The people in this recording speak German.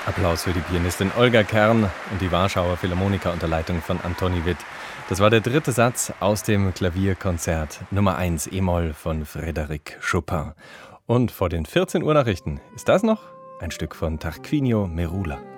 Applaus für die Pianistin Olga Kern und die Warschauer Philharmoniker unter Leitung von Antoni Witt. Das war der dritte Satz aus dem Klavierkonzert Nummer 1 E-Moll von Frédéric Chopin. Und vor den 14 Uhr Nachrichten ist das noch ein Stück von Tarquinio Merula.